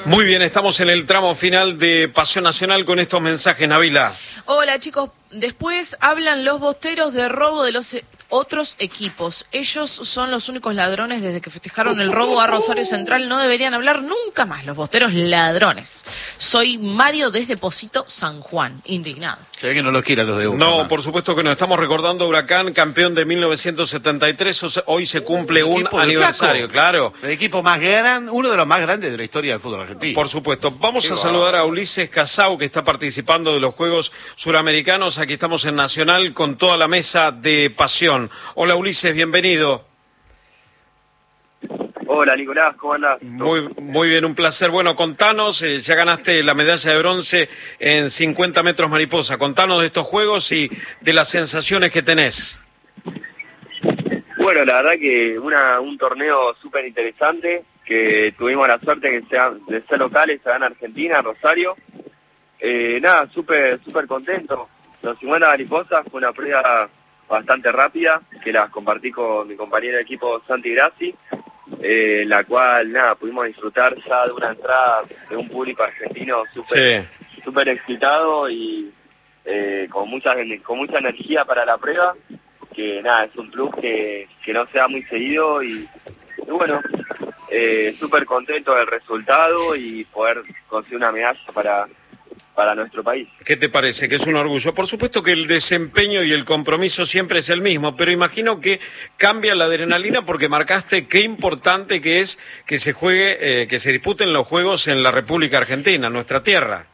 Muy bien, estamos en el tramo final de Pasión Nacional con estos mensajes, Nabila. Hola chicos, después hablan los bosteros de robo de los otros equipos. Ellos son los únicos ladrones desde que festejaron el robo a Rosario Central. No deberían hablar nunca más los bosteros ladrones. Soy Mario desde Pocito, San Juan, indignado. Se ve que no lo quieren los de Boca. No, por supuesto que no. Estamos recordando a Huracán, campeón de 1973. Hoy se cumple un aniversario, claro. El equipo más grande, uno de los más grandes de la historia del fútbol argentino. Por supuesto. Vamos a saludar a Ulises Casau, que está participando de los Juegos Suramericanos. Aquí estamos en Nacional con toda la mesa de Pasión. Hola Ulises, bienvenido. Hola Nicolás, ¿cómo andás? Muy bien, un placer. Bueno, contanos, ya ganaste la medalla de bronce en 50 metros mariposa. Contanos de estos Juegos y de las sensaciones que tenés. Bueno, la verdad que un torneo súper interesante, que tuvimos la suerte de ser locales acá en Argentina, Rosario. Nada, súper contento. Los 50 mariposas fue una prueba bastante rápida, que las compartí con mi compañero de equipo Santi Grassi, la cual, nada, pudimos disfrutar ya de una entrada de un público argentino súper excitado y con mucha energía para la prueba, que nada, es un plus que no se da muy seguido y bueno, súper contento del resultado y poder conseguir una medalla para nuestro país. ¿Qué te parece? Que es un orgullo. Por supuesto que el desempeño y el compromiso siempre es el mismo, pero imagino que cambia la adrenalina porque marcaste qué importante que es que se juegue, que se disputen los Juegos en la República Argentina, nuestra tierra.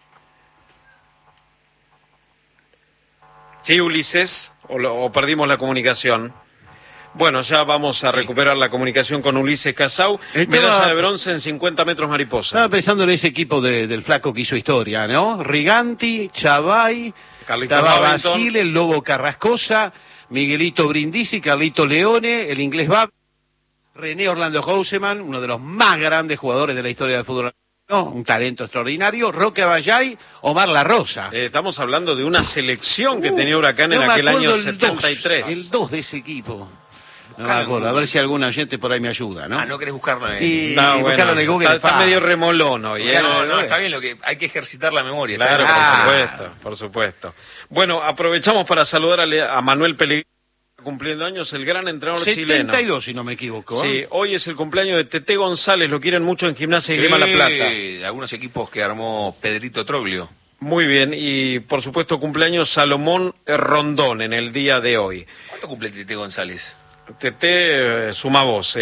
¿Sí, Ulises? ¿O perdimos la comunicación? Bueno, ya vamos a recuperar la comunicación con Ulises Casau. Medalla de bronce en 50 metros mariposa. Estaba pensando en ese equipo del flaco que hizo historia, ¿no? Riganti, Chavay, estaba Basile, el Lobo Carrascosa, Miguelito Brindisi, Carlito Leone, el inglés Bab, René Orlando Houseman, uno de los más grandes jugadores de la historia del fútbol argentino, un talento extraordinario, Roque Abayay, Omar La Rosa. Estamos hablando de una selección que tenía Huracán en aquel año 73. El 2 de ese equipo. No me acuerdo, a ver si algún oyente por ahí me ayuda, ¿no? ¿No querés buscarlo en buscarlo en el Google? Está medio remolón hoy, ¿eh? No, está bien, hay que ejercitar la memoria. Claro, por supuesto. Bueno, aprovechamos para saludar a Manuel Pellegrini, cumpliendo años, el gran entrenador 72, chileno. si no me equivoco. Sí, hoy es el cumpleaños de Tete González, lo quieren mucho en Gimnasia y Grima La Plata. Algunos equipos que armó Pedrito Troglio. Muy bien, y por supuesto cumpleaños Salomón Rondón en el día de hoy. ¿Cuánto cumple Tete González? Tete, suma voz,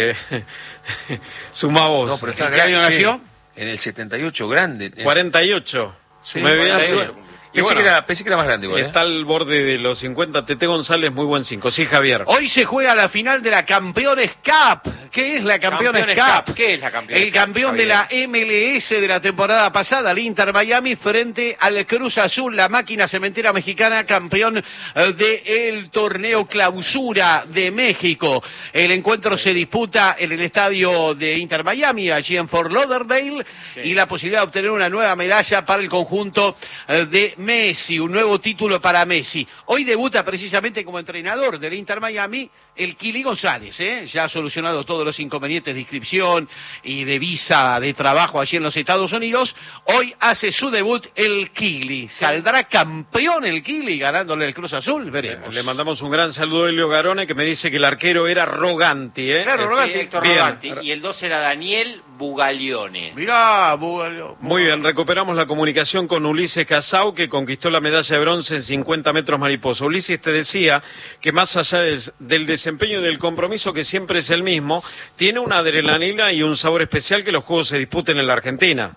suma voz. No, pero ¿En qué año nació? En el 78, grande. 48. Sí, Muy bien. Pensé que era más grande igual, está al borde de los 50. Tete González, muy buen 5. Sí, Javier. Hoy se juega la final de la Campeones Cup. ¿Qué es la Campeones Cup? ¿Qué es la Campeones Cup? El campeón de la MLS de la temporada pasada, el Inter Miami, frente al Cruz Azul, la máquina cementera mexicana, campeón del torneo Clausura de México. El encuentro se disputa en el estadio de Inter Miami, allí en Fort Lauderdale, y la posibilidad de obtener una nueva medalla para el conjunto de Messi, un nuevo título para Messi. Hoy debuta precisamente como entrenador del Inter Miami el Kili González, ya ha solucionado todos los inconvenientes de inscripción y de visa de trabajo allí en los Estados Unidos. Hoy hace su debut el Kili. ¿Saldrá campeón el Kili ganándole el Cruz Azul? Veremos. Le mandamos un gran saludo a Elio Garone, que me dice que el arquero era Roganti. Claro, Roganti. Héctor Roganti. Y el 2 era Daniel Bugaglione. Mirá, Bugaglione. Muy bien, recuperamos la comunicación con Ulises Casau, que conquistó la medalla de bronce en 50 metros mariposa. Ulises, te decía que más allá del desempeño y del compromiso, que siempre es el mismo, tiene una adrenalina y un sabor especial que los Juegos se disputen en la Argentina.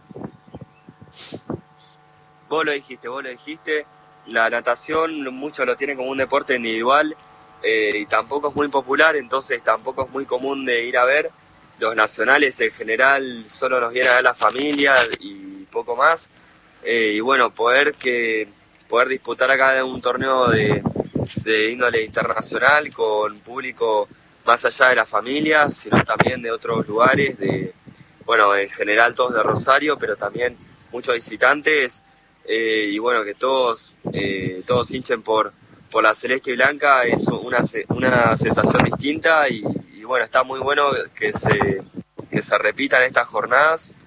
Vos lo dijiste, la natación muchos lo tienen como un deporte individual y tampoco es muy popular, entonces tampoco es muy común de ir a ver. Los nacionales en general solo nos viene a ver la familia y poco más. Y bueno, poder disputar acá un torneo de índole internacional con público más allá de la familia, sino también de otros lugares, en general todos de Rosario, pero también muchos visitantes, y bueno, que todos hinchen por la celeste y blanca, es una sensación distinta y bueno, está muy bueno que se repitan estas jornadas